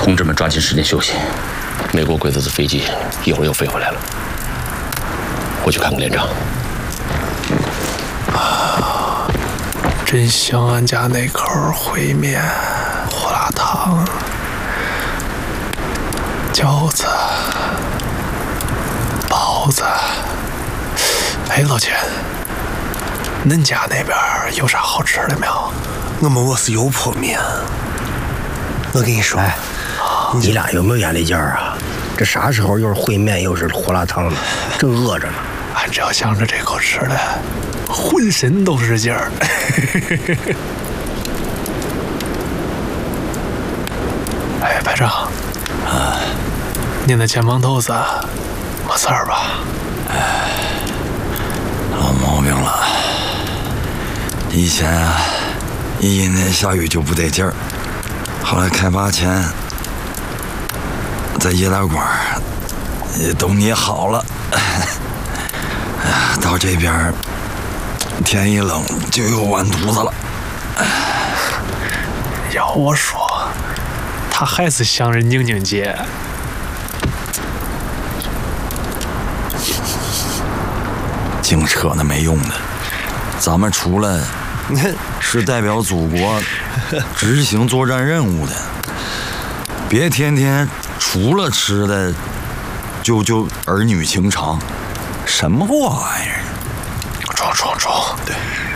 同志们抓紧时间休息。美国鬼子的飞机一会儿又飞回来了，我去看看连长。 真想俺家那口烩面、胡辣汤、饺子、包子。哎，老钱，恁家那边有啥好吃的没有？ 我是油泼面。我跟你说， 你俩有没有眼力劲儿啊？这啥时候又是烩面又是胡辣汤的，正饿着呢。 俺只要想着这口吃的，浑身都是劲儿。哎，排长，您的肩膀头子没事儿吧？ 老毛病了。以前啊，一阴天下雨就不得劲儿，后来开拔前，在夜打馆也都捏好了。到这边天一冷就又完犊子了。 要我说，他还是想着宁宁姐。 净扯那没用的，咱们除了是代表祖国执行作战任务的，别天天除了吃的就儿女情长，什么玩意儿？ 装， 对。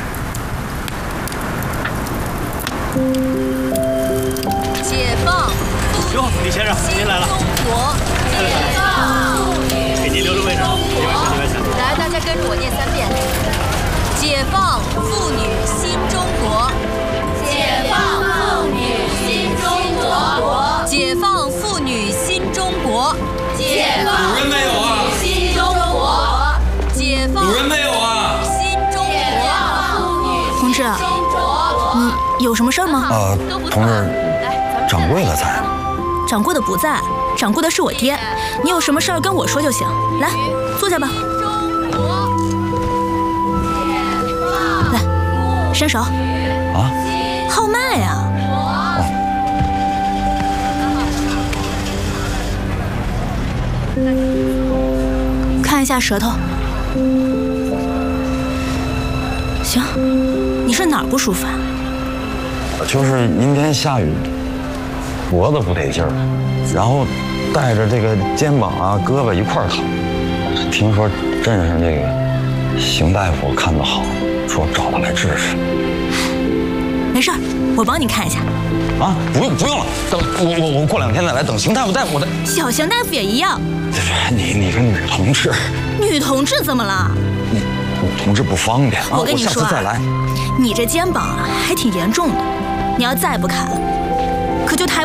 解放！ 哟，李先生，您来了。 中国，解放！ 给您留了位置，里边请，里边请。 来，大家跟着我念3遍：解放妇女新中国，解放妇女新中国，解放妇女新中国，解放。 有人没有啊？ 新中国，解放。 有人没有啊？ 新中国。 同志，你有什么事儿吗？ 同志，掌柜的在。 掌柜的不在，掌柜的是我爹。你有什么事儿跟我说就行。来，坐下吧。来，伸手。 啊？ 号脉呀。看一下舌头。行，你是哪儿不舒服啊？ 就是阴天下雨，脖子不得劲儿，然后带着这个肩膀啊、胳膊一块儿疼。听说镇上这个邢大夫看得好，说找他来治治。 没事儿，我帮你看一下。 啊，不用了，等我过2天再来，等邢大夫带我的。 小邢大夫也一样。 你个女同志。 女同志怎么了？ 女同志不方便啊， 我跟你说下次再来。 你这肩膀还挺严重的，你要再不看，可就抬